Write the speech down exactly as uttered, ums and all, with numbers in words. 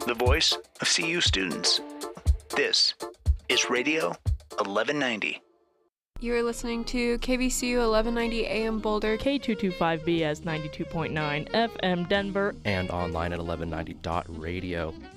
the voice of C U students. This is Radio eleven ninety. You're listening to K V C U eleven ninety A M Boulder, K two twenty-five B S ninety-two point nine F M Denver, and online at eleven ninety dot radio.